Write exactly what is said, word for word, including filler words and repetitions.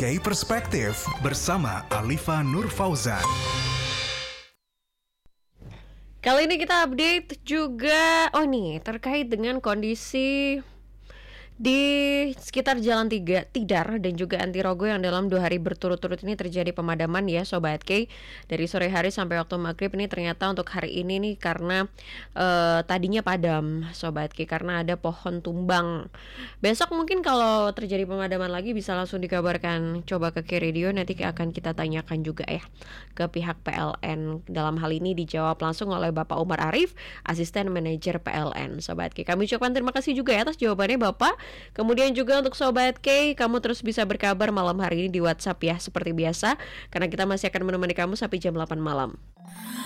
K Perspektif bersama Alifa Nur Fauzan. Kali ini kita update juga, oh nih, terkait dengan kondisi di sekitar Jalan tiga, Tidar dan juga Antirogo yang dalam dua hari berturut-turut ini terjadi pemadaman ya Sobat K. Dari sore hari sampai waktu maghrib ini ternyata untuk hari ini nih karena uh, tadinya padam Sobat K karena ada pohon tumbang. Besok mungkin kalau terjadi pemadaman lagi bisa langsung dikabarkan, coba ke K Radio, nanti akan kita tanyakan juga ya ke pihak P L N. Dalam hal ini dijawab langsung oleh Bapak Umar Arif, Asisten Manajer P L N Sobat K. Kami ucapkan terima kasih juga ya atas jawabannya Bapak. Kemudian juga untuk Sobat K, kamu terus bisa berkabar malam hari ini di WhatsApp ya seperti biasa, karena kita masih akan menemani kamu sampai jam delapan malam.